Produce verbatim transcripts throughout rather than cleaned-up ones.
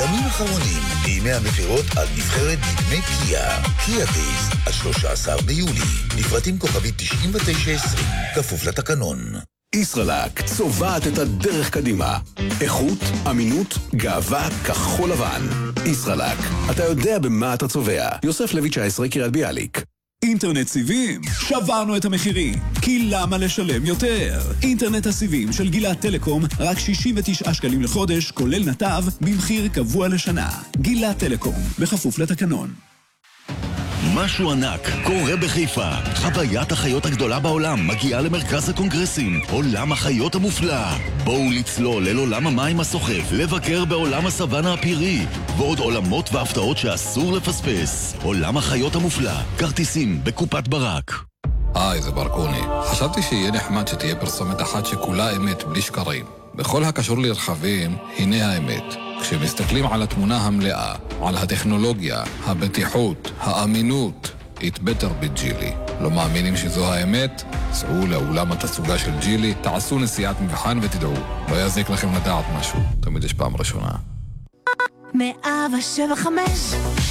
ימים אחרונים בימי המחירות על נבחרת דגמי קיה. קיה דייז, עד שלושה עשר ביולי. לפרטים כוכבית תשעים ותשע עשרים, כפוף לתקנון. ישראלק צובעת את הדרך קדימה. איכות, אמינות, גאווה, כחול לבן. ישראלק, אתה יודע במה אתה צובע. יוסף לוי תשע עשרה, קריית ביאליק. אינטרנט סיבים, שברנו את המחירים, כי למה לשלם יותר? אינטרנט הסיבים של גילת טלקום, רק שישים ותשעה שקלים לחודש, כולל נתב, במחיר קבוע לשנה. גילת טלקום, בכפוף לתקנון. משהו ענק קורה בחיפה. חוויית החיות הגדולה בעולם מגיעה למרכז הקונגרסים. עולם החיות המופלא. בואו לצלול אל עולם המים הסוחף, לבקר בעולם הסוואנה הפירי, ועוד עולמות והפתעות שאסור לפספס. עולם החיות המופלא. כרטיסים בקופת ברק. היי, זה ברקוני. חשבתי שיהיה נחמד שתהיה פרסומת אחת שכולה אמת בלי שקרים. בכל הקשור לרכבים, הנה האמת. כשמסתכלים על התמונה המלאה, על הטכנולוגיה, הבטיחות, האמינות, it better be ג'ילי. לא מאמינים שזו האמת? סעו לאולם התצוגה של ג'ילי, תעשו נסיעת מבחן ותדעו. לא יזיק לכם לדעת משהו, תמיד יש פעם ראשונה. מאה שבע וחמש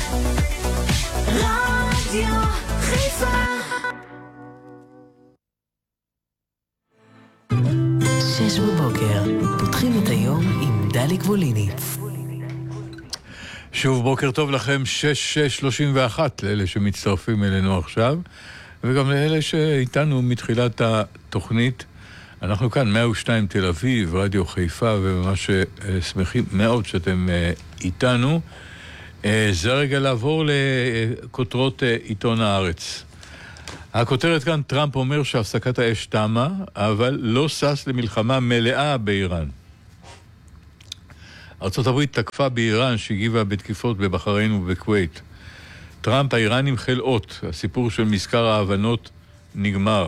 רדיו חיפה. שש בבוקר, פותחים את היום עם דלי גבוליניץ. שוב בוקר טוב לכם, שש שש שלושים ואחת לאלה שמצטרפים אלינו עכשיו, וגם לאלה שאיתנו מתחילת התוכנית. אנחנו כאן מאה ושתיים תל אביב, רדיו חיפה, וממש שמחים מאוד שאתם איתנו. זה רגע לעבור לכותרות עיתון הארץ. הכותרת כאן, טראמפ אומר שהפסקת האש תמה, אבל לא סס למלחמה מלאה באיראן. ארצות הברית תקפה באיראן שהגיבה בתקיפות בבחריין ובכווית. טראמפ, האיראנים חלאות, הסיפור של מזכר ההבנות נגמר.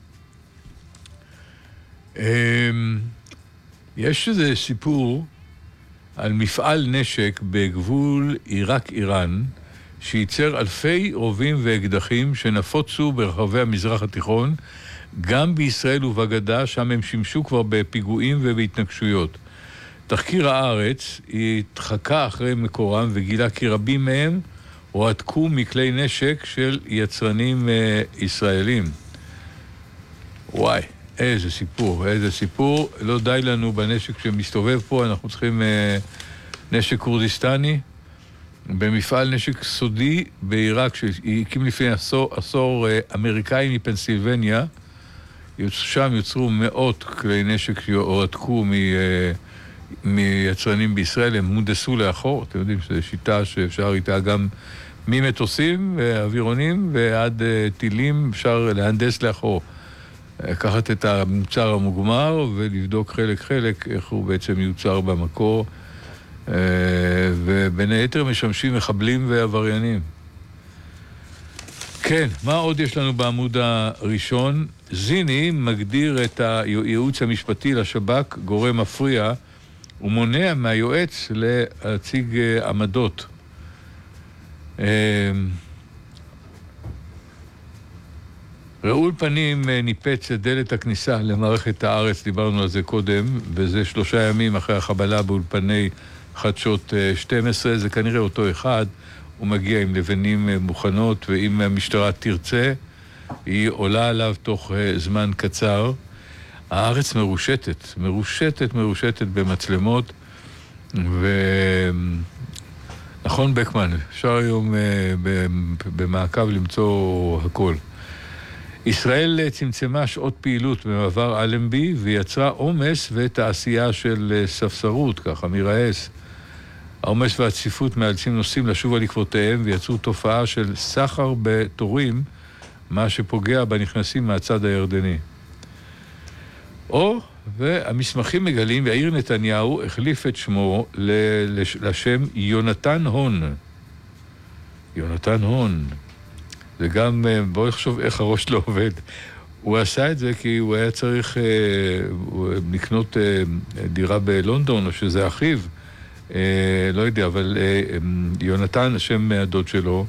יש איזה סיפור על מפעל נשק בגבול עיראק-איראן, שייצר אלפי רובים ואקדחים שנפוצו ברחבי המזרח התיכון, גם בישראל ובגדה, שם הם שימשו כבר בפיגועים ובהתנגשויות. תחקיר הארץ התחקה אחרי מקורם וגילה כי רבים מהם הועתקו מכלי נשק של יצרנים אה, ישראלים. וואי, איזה סיפור, איזה סיפור. לא די לנו בנשק שמסתובב פה, אנחנו צריכים אה, נשק קורדיסטני. במפעל נשק סודי בעיראק, שהקים לפני עשור, עשור אה, אמריקאים מפנסילבניה, שם יוצרו מאות כלי נשק שהועתקו מ... אה, מיצרנים בישראל, הם מודסו לאחור. אתם יודעים שזו שיטה שאפשר איתה גם ממטוסים ואווירונים ועד טילים, אפשר להנדס לאחור. לקחת את המוצר המוגמר ולבדוק חלק חלק איך הוא בעצם יוצר במקור, ובין היתר משמשים מחבלים ועבריינים. כן, מה עוד יש לנו בעמוד הראשון? זיני מגדיר את הייעוץ המשפטי לשב"כ גורם מפריע, הוא מונע מהיועץ להציג עמדות. רעול פנים ניפץ את דלת הכניסה למערכת הארץ, דיברנו על זה קודם, וזה שלושה ימים אחרי החבלה באולפני חדשות שתים עשרה, זה כנראה אותו אחד, הוא מגיע עם לבנים מוכנות, ואם המשטרה תרצה, היא עולה עליו תוך זמן קצר. הארץ מרושתת, מרושתת, מרושתת במצלמות, ונכון בקמן, אפשר היום במעקב למצוא הכל. ישראל צמצמה שעות פעילות במעבר אלנבי, ויצרה עומס ותעשייה של ספסרות, ככה מרעס. העומס והצפיפות מאלצים נוסעים לשוב על עקבותיהם, ויצרו תופעה של סחר בתורים, מה שפוגע בנכנסים מהצד הירדני. או, והמסמכים מגלים, יאיר נתניהו החליף את שמו לשם יונתן הון. יונתן הון. זה גם, בואו נחשוב איך הראש לא עובד. הוא עשה את זה כי הוא היה צריך אה, לקנות אה, דירה בלונדון, או שזה אחיו. אה, לא יודע, אבל אה, יונתן, השם הדוד שלו,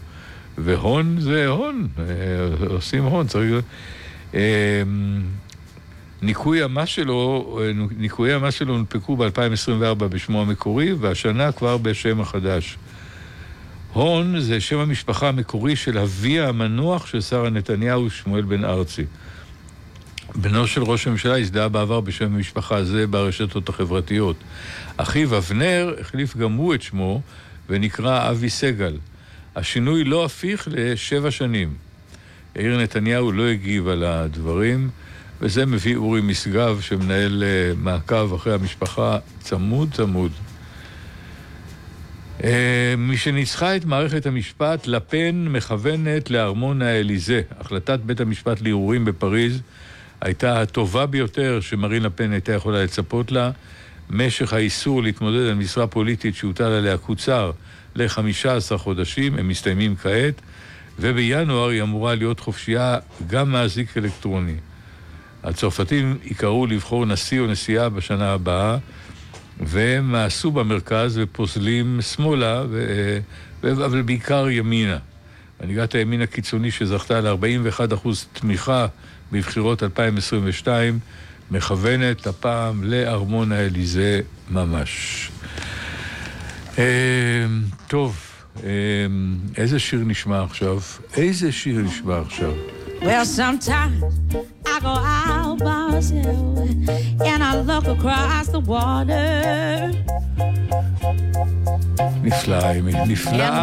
והון זה הון. אה, עושים הון, צריך... אה, ניקוי המס שלו, ניקויי המס שלו הונפקו ב-אלפיים עשרים וארבע בשמו המקורי, והשנה כבר בשם החדש. הון זה שם המשפחה המקורי של אבי המנוח של שרה נתניהו, שמואל בן ארצי. בנו של ראש הממשלה הזדהה בעבר בשם המשפחה הזה ברשתות החברתיות. אחיו אבנר החליף גם הוא את שמו ונקרא אבי סגל. השינוי לא הפיך לשבע שנים. יאיר נתניהו לא הגיב על הדברים, וזה מביא אורי משגב שמנהל מעקב אחרי המשפחה צמוד צמוד. מי שניצחה את מערכת המשפט, לפן מכוונת לארמון האליזה. החלטת בית המשפט לערעורים בפריז הייתה הטובה ביותר שמרין לפן הייתה יכולה לצפות לה. משך האיסור להתמודד על משרה פוליטית שהוטל עליה קוצר ל-חמישה עשר חודשים, הם מסתיימים כעת, ובינואר היא אמורה להיות חופשייה גם מאזיק אלקטרוני. הצרפתים יקראו לבחור נשיא או נשיאה בשנה הבאה, והם מעשו במרכז ופוסלים שמאלה, ו... אבל בעיקר ימינה. מנהיגת הימין הקיצוני שזכתה ל-ארבעים ואחד אחוז תמיכה בבחירות אלפיים עשרים ושתיים, מכוונת הפעם לארמון האליזה ממש. טוב, איזה שיר נשמע עכשיו? איזה שיר נשמע עכשיו? Well, sometimes I go out by myself and I look across the water. נפלא, נפלא.